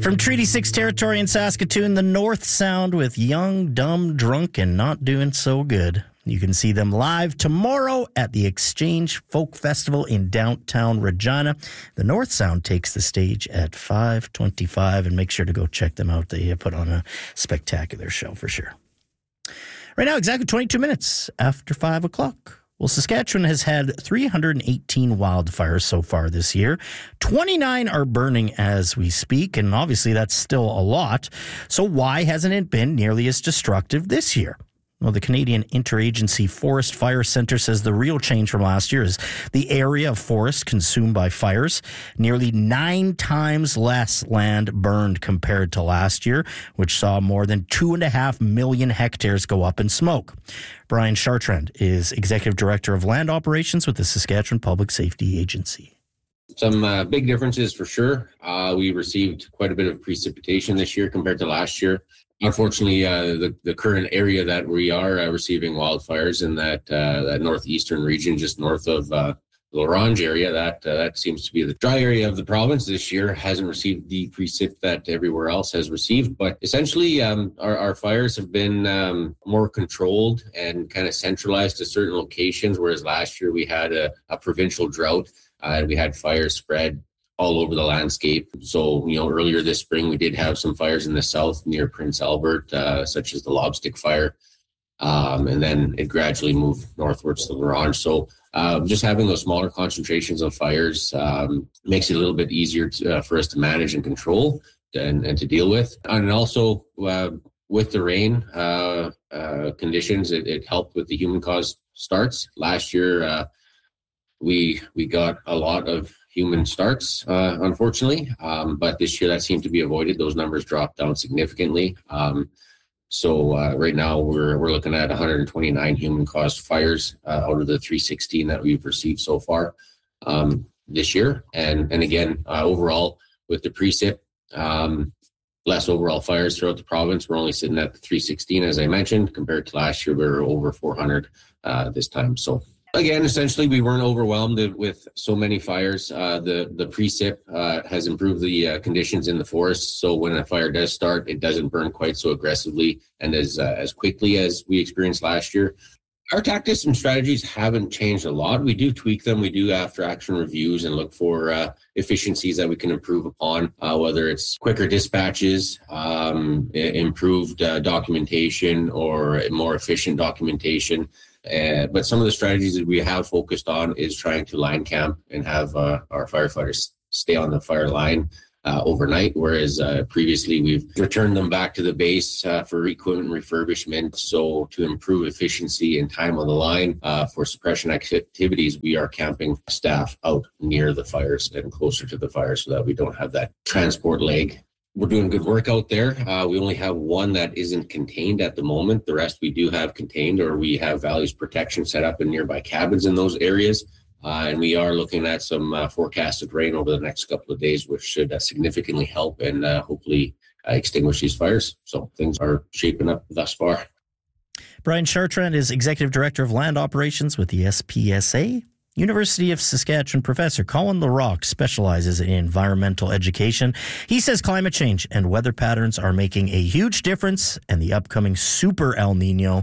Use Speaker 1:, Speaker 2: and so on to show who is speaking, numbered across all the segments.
Speaker 1: From Treaty 6 territory in Saskatoon, the North Sound with Young, Dumb, Drunk, and Not Doing So Good. You can see them live tomorrow at the Exchange Folk Festival in downtown Regina. The North Sound takes the stage at 5:25, and make sure to go check them out. They put on a spectacular show for sure. Right now, exactly 22 minutes after 5 o'clock. Well, Saskatchewan has had 318 wildfires so far this year. 29 are burning as we speak, and obviously that's still a lot. So why hasn't it been nearly as destructive this year? Well, the Canadian Interagency Forest Fire Centre says the real change from last year is the area of forest consumed by fires. Nearly 9 times less land burned compared to last year, which saw more than 2.5 million hectares go up in smoke. Brian Chartrand is Executive Director of Land Operations with the Saskatchewan Public Safety Agency.
Speaker 2: Some big differences for sure. We received quite a bit of precipitation this year compared to last year. Unfortunately, the current area that we are receiving wildfires in that northeastern region, just north of the L'Orange area, that seems to be the dry area of the province this year, hasn't received the precip that everywhere else has received. But essentially, our fires have been more controlled and kind of centralized to certain locations, whereas last year we had a provincial drought and we had fires spread all over the landscape. So, earlier this spring, we did have some fires in the south near Prince Albert, such as the Lobstick Fire. And then it gradually moved northwards to L'Orange. So just having those smaller concentrations of fires makes it a little bit easier for us to manage and control and to deal with. And also with the rain conditions, it helped with the human-caused starts. Last year, we got a lot of human starts, unfortunately. But this year that seemed to be avoided. Those numbers dropped down significantly. So right now we're looking at 129 human-caused fires out of the 316 that we've received so far this year. And again, overall with the precip, less overall fires throughout the province. We're only sitting at the 316, as I mentioned, compared to last year. We were over 400 this time. So again, essentially, we weren't overwhelmed with so many fires. The precip has improved the conditions in the forest. So when a fire does start, it doesn't burn quite so aggressively and as quickly as we experienced last year. Our tactics and strategies haven't changed a lot. We do tweak them. We do after-action reviews and look for efficiencies that we can improve upon, whether it's quicker dispatches, improved documentation, or more efficient documentation. But some of the strategies that we have focused on is trying to line camp and have our firefighters stay on the fire line overnight, whereas previously we've returned them back to the base for equipment refurbishment. So to improve efficiency and time on the line for suppression activities, we are camping staff out near the fires and closer to the fires so that we don't have that transport leg. We're doing good work out there. We only have one that isn't contained at the moment. The rest we do have contained, or we have values protection set up in nearby cabins in those areas. And we are looking at some forecasted rain over the next couple of days, which should significantly help and hopefully extinguish these fires. So things are shaping up thus far.
Speaker 1: Brian Chartrand is Executive Director of Land Operations with the SPSA. University of Saskatchewan professor Colin LaRocque specializes in environmental education. He says climate change and weather patterns are making a huge difference, and the upcoming Super El Nino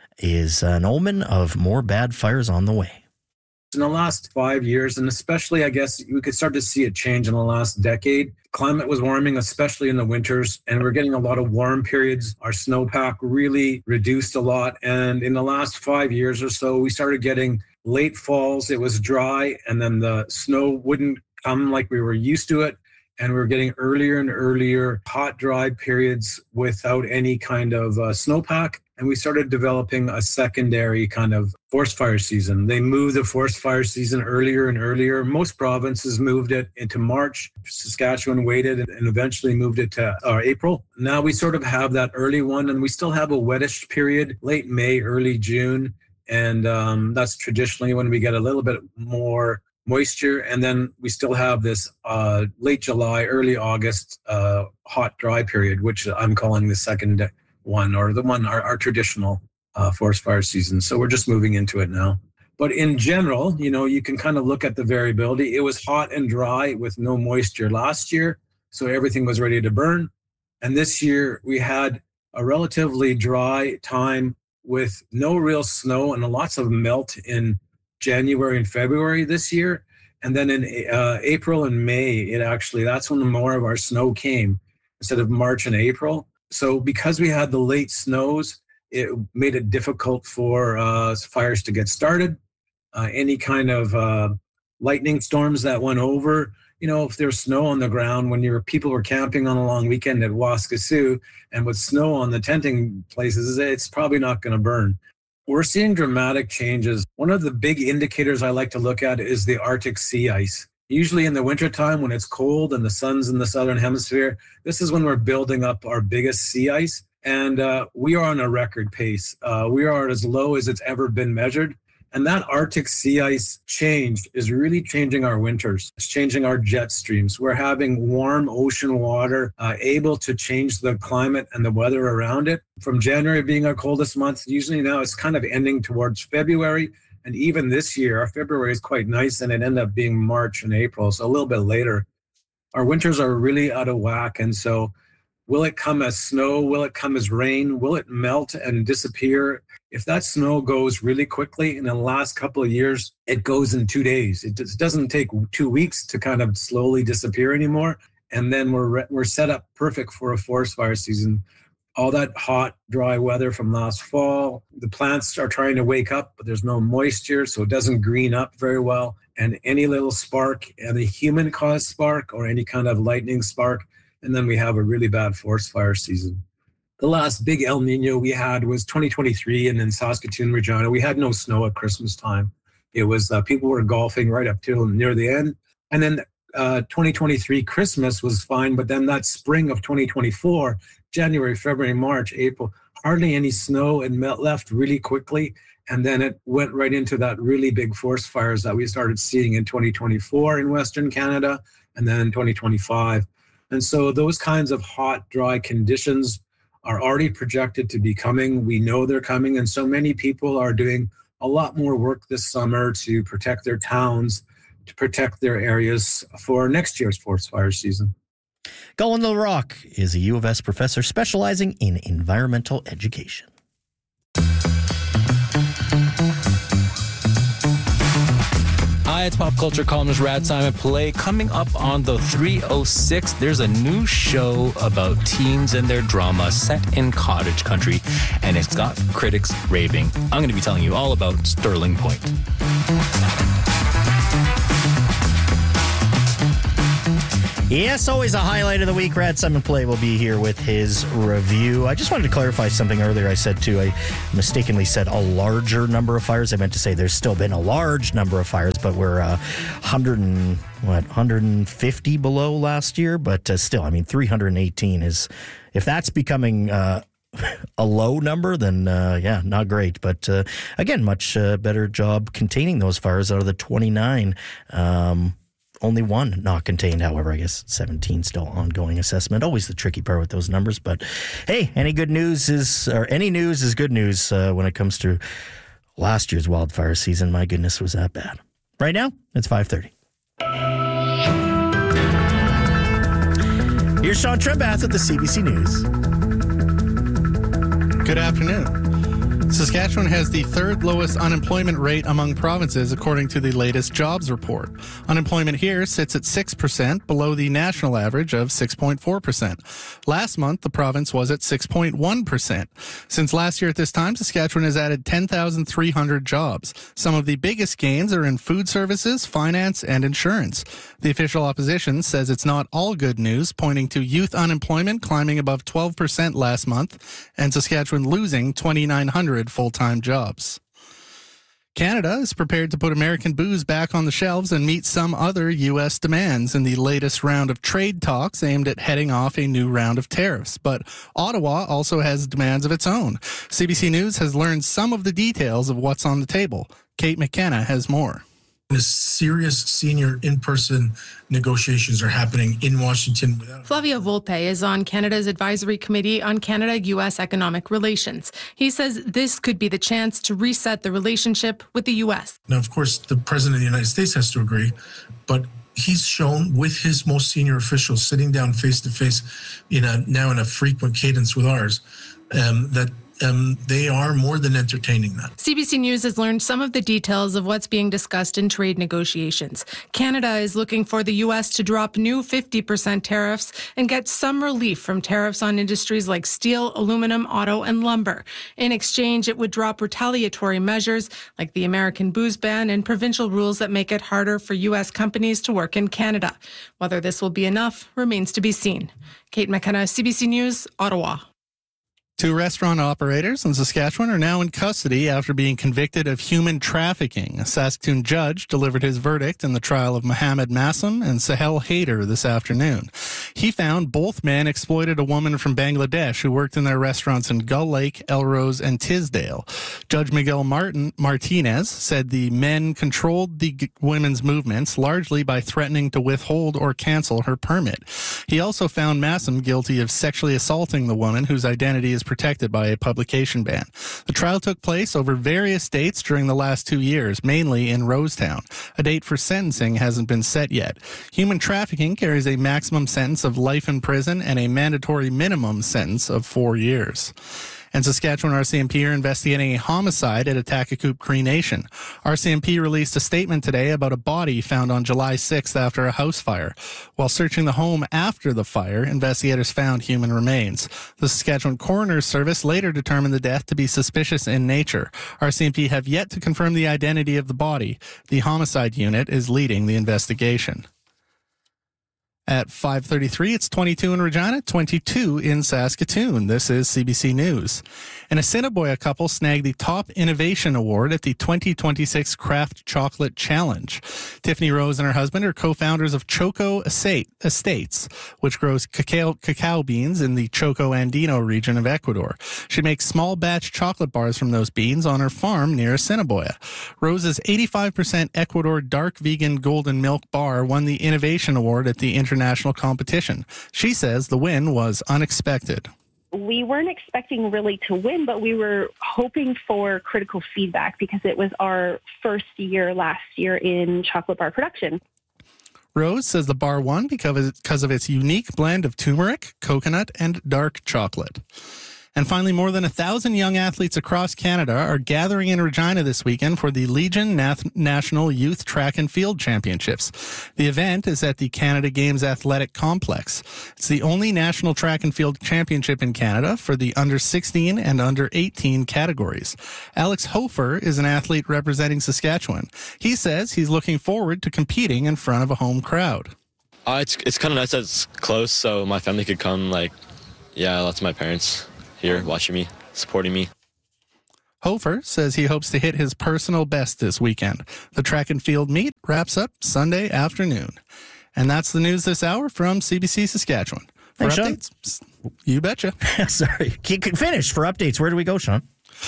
Speaker 1: is an omen of more bad fires on the way.
Speaker 3: In the last 5 years, and especially, I guess, we could start to see a change in the last decade. Climate was warming, especially in the winters, and we're getting a lot of warm periods. Our snowpack really reduced a lot. And in the last 5 years or so, we started getting late falls. It was dry, and then the snow wouldn't come like we were used to it. And we were getting earlier and earlier hot, dry periods without any kind of snowpack. And we started developing a secondary kind of forest fire season. They moved the forest fire season earlier and earlier. Most provinces moved it into March. Saskatchewan waited and eventually moved it to April. Now we sort of have that early one, and we still have a wettish period, late May, early June. And that's traditionally when we get a little bit more moisture. And then we still have this late July, early August hot, dry period, which I'm calling the second one, or the one, our traditional forest fire season. So we're just moving into it now. But in general, you can kind of look at the variability. It was hot and dry with no moisture last year. so everything was ready to burn. And this year we had a relatively dry time with no real snow and lots of melt in January and February this year. And then in April and May, that's when more of our snow came instead of March and April. So because we had the late snows, it made it difficult for fires to get started. Any kind of lightning storms that went over, if there's snow on the ground, when people were camping on a long weekend at Waskesiu and with snow on the tenting places, it's probably not going to burn. We're seeing dramatic changes. One of the big indicators I like to look at is the Arctic sea ice. Usually in the wintertime when it's cold and the sun's in the southern hemisphere, this is when we're building up our biggest sea ice. And we are on a record pace. We are as low as it's ever been measured. And that Arctic sea ice change is really changing our winters. It's changing our jet streams. We're having warm ocean water able to change the climate and the weather around it. From January being our coldest month, usually now it's kind of ending towards February. And even this year, our February is quite nice, and it ended up being March and April, so a little bit later. Our winters are really out of whack. And so will it come as snow? Will it come as rain? Will it melt and disappear? If that snow goes really quickly, in the last couple of years, it goes in 2 days. It doesn't take 2 weeks to kind of slowly disappear anymore. And then we're set up perfect for a forest fire season. All that hot, dry weather from last fall, the plants are trying to wake up, but there's no moisture, so it doesn't green up very well. And any little spark, any human-caused spark or any kind of lightning spark, and then we have a really bad forest fire season. The last big El Nino we had was 2023, and in Saskatoon, Regina, we had no snow at Christmas time. It was people were golfing right up till near the end. And then 2023 Christmas was fine, but then that spring of 2024, January, February, March, April, hardly any snow and left really quickly. And then it went right into that really big forest fires that we started seeing in 2024 in Western Canada and then 2025. And so those kinds of hot, dry conditions are already projected to be coming. We know they're coming. And so many people are doing a lot more work this summer to protect their towns, to protect their areas for next year's forest fire season.
Speaker 1: Colin LaRock is a U of S professor specializing in environmental education.
Speaker 4: Hi, it's pop culture columnist Rad Simon Pillay. Coming up on the 306, there's a new show about teens and their drama set in cottage country, and it's got critics raving. I'm going to be telling you all about Sterling Point.
Speaker 1: Yes, always a highlight of the week. Rad Simon Pillay will be here with his review. I just wanted to clarify something earlier. I mistakenly said a larger number of fires. I meant to say there's still been a large number of fires, but we're 150 below last year. But still, 318 is, if that's becoming a low number, then not great. But again, much better job containing those fires out of the 29. Only one not contained, however. I guess 17 still ongoing assessment. Always the tricky part with those numbers. But hey, any news is good news when it comes to last year's wildfire season. My goodness, was that bad. Right now, it's 5:30. Here's Sean Trebath at the CBC News.
Speaker 5: Good afternoon. Saskatchewan has the third lowest unemployment rate among provinces, according to the latest jobs report. Unemployment here sits at 6%, below the national average of 6.4%. Last month, the province was at 6.1%. Since last year at this time, Saskatchewan has added 10,300 jobs. Some of the biggest gains are in food services, finance, and insurance. The official opposition says it's not all good news, pointing to youth unemployment climbing above 12% last month and Saskatchewan losing 2,900 full-time jobs. Canada is prepared to put American booze back on the shelves and meet some other U.S. demands in the latest round of trade talks aimed at heading off a new round of tariffs. But Ottawa also has demands of its own. CBC News has learned some of the details of what's on the table. Kate McKenna has more.
Speaker 6: Serious senior in-person negotiations are happening in Washington.
Speaker 7: Flavio Volpe is on Canada's Advisory Committee on Canada-U.S. Economic Relations. He says this could be the chance to reset the relationship with the U.S.
Speaker 6: Now, of course, the President of the United States has to agree, but He's shown with his most senior officials sitting down face to face now in a frequent cadence with ours, that they are more than entertaining that.
Speaker 7: CBC News has learned some of the details of what's being discussed in trade negotiations. Canada is looking for the U.S. to drop new 50% tariffs and get some relief from tariffs on industries like steel, aluminum, auto, and lumber. In exchange, it would drop retaliatory measures like the American booze ban and provincial rules that make it harder for U.S. companies to work in Canada. Whether this will be enough remains to be seen. Kate McKenna, CBC News, Ottawa.
Speaker 5: 2 restaurant operators in Saskatchewan are now in custody after being convicted of human trafficking. A Saskatoon judge delivered his verdict in the trial of Mohammed Massam and Sahel Haider this afternoon. He found both men exploited a woman from Bangladesh who worked in their restaurants in Gull Lake, Elrose, and Tisdale. Judge Miguel Martinez said the men controlled the women's movements largely by threatening to withhold or cancel her permit. He also found Massam guilty of sexually assaulting the woman whose identity is protected by a publication ban. The trial took place over various dates during the last 2 years, mainly in Rosetown. A date for sentencing hasn't been set yet. Human trafficking carries a maximum sentence of life in prison and a mandatory minimum sentence of 4 years. And Saskatchewan RCMP are investigating a homicide at Attackikoop Cree Nation. RCMP released a statement today about a body found on July 6th after a house fire. While searching the home after the fire, investigators found human remains. The Saskatchewan Coroner's Service later determined the death to be suspicious in nature. RCMP have yet to confirm the identity of the body. The homicide unit is leading the investigation. At 5:33, it's 22 in Regina, 22 in Saskatoon. This is CBC News. An Assiniboia couple snagged the Top Innovation Award at the 2026 Craft Chocolate Challenge. Tiffany Rose and her husband are co-founders of Choco Estates, which grows cacao beans in the Choco Andino region of Ecuador. She makes small batch chocolate bars from those beans on her farm near Assiniboia. Rose's 85% Ecuador dark vegan golden milk bar won the Innovation Award at the international competition. She says the win was unexpected.
Speaker 8: We weren't expecting really to win, but we were hoping for critical feedback because it was our first year last year in chocolate bar production.
Speaker 5: Rose says the bar won because of its unique blend of turmeric, coconut, and dark chocolate. And finally, more than 1,000 young athletes across Canada are gathering in Regina this weekend for the Legion National Youth Track and Field Championships. The event is at the Canada Games Athletic Complex. It's the only national track and field championship in Canada for the under 16 and under 18 categories. Alex Hofer is an athlete representing Saskatchewan. He says he's looking forward to competing in front of a home crowd.
Speaker 9: It's kind of nice that it's close, so my family could come. Lots of my parents here watching me, supporting me.
Speaker 5: Hofer says he hopes to hit his personal best this weekend. The track and field meet wraps up Sunday afternoon. And that's the news this hour from CBC Saskatchewan. For
Speaker 1: Thanks,
Speaker 5: updates, Sean. You betcha.
Speaker 1: Sorry. Finish for updates. Where do we go, Sean?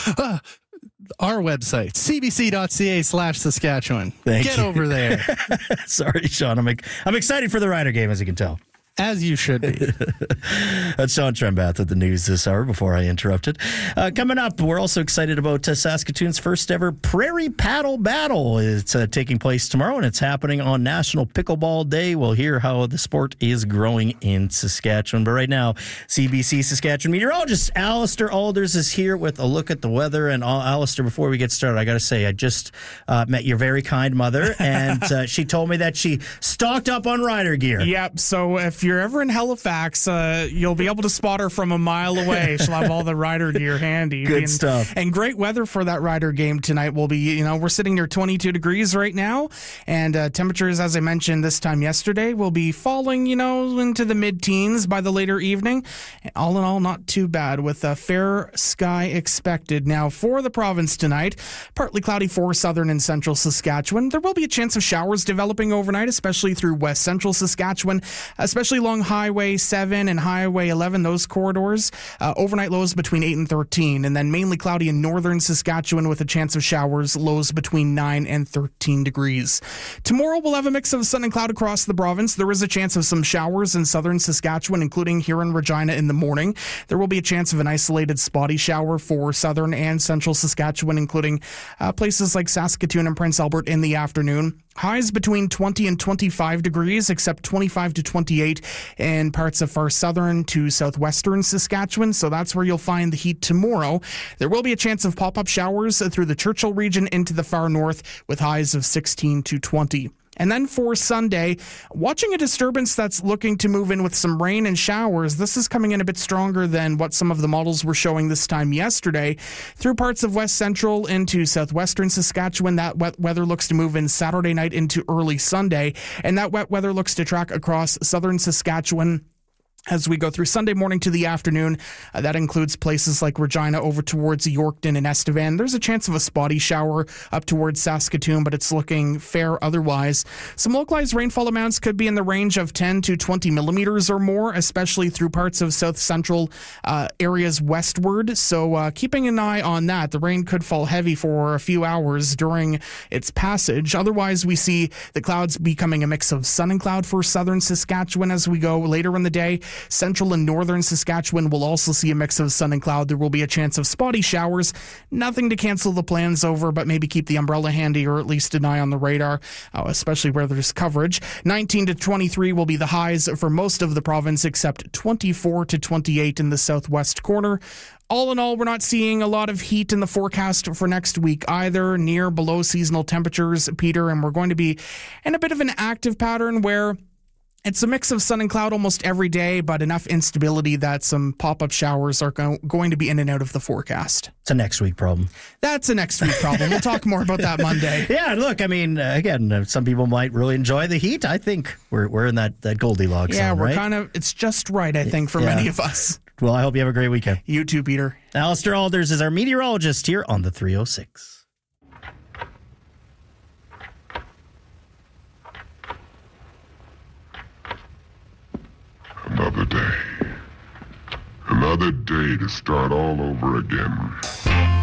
Speaker 5: Our website, cbc.ca/Saskatchewan. Get over there.
Speaker 1: Sorry, Sean. I'm excited for the Rider game, as you can tell.
Speaker 5: As you should be.
Speaker 1: That's Sean Trembath with the news this hour before I interrupted. Coming up, we're also excited about Saskatoon's first ever Prairie Paddle Battle. It's taking place tomorrow, and it's happening on National Pickleball Day. We'll hear how the sport is growing in Saskatchewan. But right now, CBC Saskatchewan meteorologist Alistair Alders is here with a look at the weather. And Alistair, before we get started, I got to say, I just met your very kind mother, and she told me that she stocked up on rider gear.
Speaker 10: Yep, so if you're ever in Halifax, you'll be able to spot her from a mile away. She'll have all the rider gear handy.
Speaker 1: Good stuff.
Speaker 10: And great weather for that rider game tonight will be, we're sitting near 22 degrees right now. And temperatures, as I mentioned this time yesterday, will be falling, into the mid-teens by the later evening. All in all, not too bad with a fair sky expected. Now, for the province tonight, partly cloudy for southern and central Saskatchewan. There will be a chance of showers developing overnight, especially through west central Saskatchewan, especially along Highway 7 and Highway 11, those corridors. Overnight lows between 8 and 13, and then mainly cloudy in northern Saskatchewan with a chance of showers, lows between 9 and 13 degrees. Tomorrow we'll have a mix of sun and cloud across the province. There is a chance of some showers in southern Saskatchewan, including here in Regina in the morning. There will be a chance of an isolated spotty shower for southern and central Saskatchewan, including places like Saskatoon and Prince Albert in the afternoon. Highs between 20 and 25 degrees, except 25 to 28 in parts of far southern to southwestern Saskatchewan. So that's where you'll find the heat tomorrow. There will be a chance of pop-up showers through the Churchill region into the far north with highs of 16 to 20. And then for Sunday, watching a disturbance that's looking to move in with some rain and showers. This is coming in a bit stronger than what some of the models were showing this time yesterday. Through parts of west central into southwestern Saskatchewan, that wet weather looks to move in Saturday night into early Sunday. And that wet weather looks to track across southern Saskatchewan as we go through Sunday morning to the afternoon. That includes places like Regina over towards Yorkton and Estevan. There's a chance of a spotty shower up towards Saskatoon, but it's looking fair otherwise. Some localized rainfall amounts could be in the range of 10 to 20 millimeters or more, especially through parts of south central areas westward. So keeping an eye on that. The rain could fall heavy for a few hours during its passage. Otherwise, we see the clouds becoming a mix of sun and cloud for southern Saskatchewan as we go later in the day. Central and northern Saskatchewan will also see a mix of sun and cloud. There will be a chance of spotty showers. Nothing to cancel the plans over, but maybe keep the umbrella handy or at least an eye on the radar, especially where there's coverage. 19 to 23 will be the highs for most of the province, except 24 to 28 in the southwest corner. All in all, we're not seeing a lot of heat in the forecast for next week either, near below seasonal temperatures, Peter, and we're going to be in a bit of an active pattern where it's a mix of sun and cloud almost every day, but enough instability that some pop-up showers are going to be in and out of the forecast.
Speaker 1: It's a next week problem.
Speaker 10: That's a next week problem. We'll talk more about that Monday.
Speaker 1: Yeah, look, I mean, again, some people might really enjoy the heat. I think we're in that Goldilocks zone,
Speaker 10: we're
Speaker 1: right?
Speaker 10: kind of, it's just right, I think, for many of us.
Speaker 1: Well, I hope you have a great weekend.
Speaker 10: You too, Peter.
Speaker 1: Alistair Alders is our meteorologist here on the 306.
Speaker 11: Another day. Another day to start all over again.